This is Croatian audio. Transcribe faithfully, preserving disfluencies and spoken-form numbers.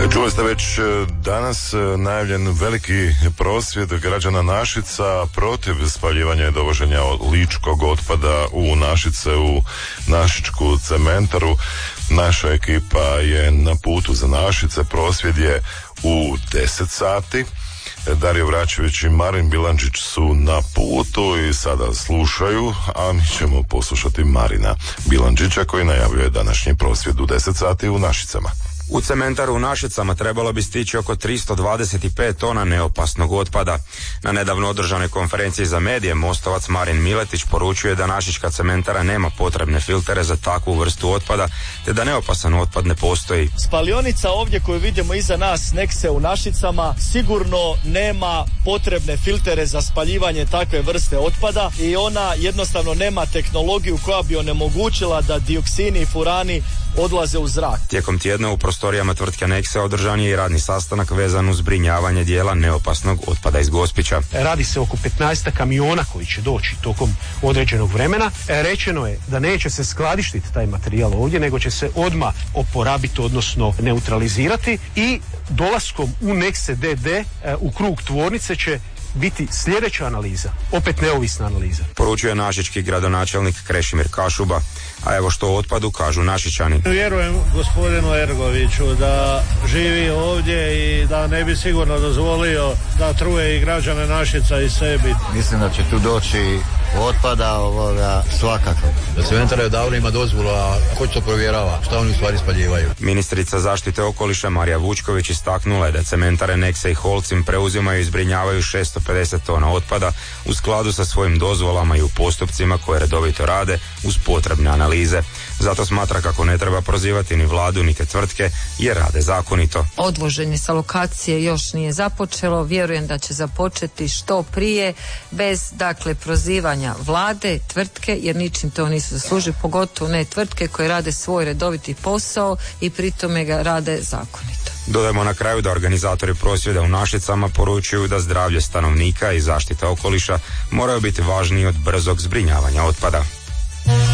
Čuli ste već danas najavljen veliki prosvjed građana Našica protiv spaljivanja i dovoženja ličkog otpada u Našice, u našičku cementaru. Naša ekipa je na putu za Našice. Prosvjed je u deset sati. Dario Vračević i Marin Bilandžić su na putu i sada slušaju, a mi ćemo poslušati Marina Bilandžića koji najavljuje današnji prosvjed u deset sati u Našicama. U cementaru u Našicama trebalo bi stići oko tristo dvadeset pet tona neopasnog otpada. Na nedavno održanoj konferenciji za medije Mostovac Marin Miletić poručuje da našička cementara nema potrebne filtere za takvu vrstu otpada, te da neopasan otpad ne postoji. Spalionica ovdje koju vidimo iza nas, Nexe u Našicama, sigurno nema potrebne filtere za spaljivanje takve vrste otpada i ona jednostavno nema tehnologiju koja bi onemogućila da dioksini i furani odlaze u zrak. Tijekom tjedna u prostorijama tvrtke Nexe održan je i radni sastanak vezan uz zbrinjavanje dijela neopasnog otpada iz Gospića. Radi se oko petnaest kamiona koji će doći tokom određenog vremena. Rečeno je da neće se skladištiti taj materijal ovdje, nego će se odmah oporabiti, odnosno neutralizirati, i dolaskom u Nexe D D u krug tvornice će biti sljedeća analiza, opet neovisna analiza. Poručuje našički gradonačelnik Krešimir Kašuba. A evo što o otpadu kažu Našičani. Vjerujem gospodinu Ergoviću da živi ovdje i da ne bi sigurno dozvolio da truje i građane Našica i sebi. Mislim da će tu doći otpada ovoga svakako. Da cementara odavno ima dozvolu, a ko to provjerava? Šta oni u stvari spaljivaju? Ministrica zaštite okoliša Marija Vučković istaknula je da cementare Nexe i Holcim preuzimaju i zbrinjavaju šesto pedeset tona otpada u skladu sa svojim dozvolama i u postupcima koje redovito rade uz potrebne analize. Zato smatra kako ne treba prozivati ni vladu ni te tvrtke jer rade zakonito. Odvoženje sa lokacije još nije započelo, vjerujem da će započeti što prije, bez dakle prozivanja vlade, tvrtke, jer ničim to nisu zaslužili, pogotovo ne tvrtke koje rade svoj redoviti posao i pri tome ga rade zakonito. Dodajmo na kraju da organizatori prosvjeda u Našicama poručuju da zdravlje stanovnika i zaštita okoliša moraju biti važniji od brzog zbrinjavanja otpada.